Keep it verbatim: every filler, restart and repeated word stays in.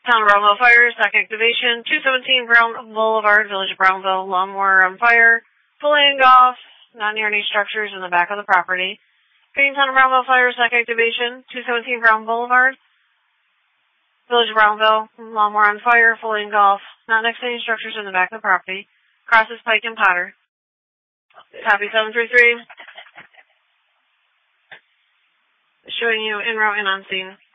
Town of Brownville Fire, second activation, two seventeen Brown Boulevard, Village of Brownville, lawnmower on fire, fully engulfed, not near any structures in the back of the property. Town of Brownville Fire, second activation, two seventeen Brown Boulevard, Village of Brownville, lawnmower on fire, fully engulfed, not next to any structures in the back of the property. Crosses Pike and Potter. Copy seven three three. Showing you en route and on scene.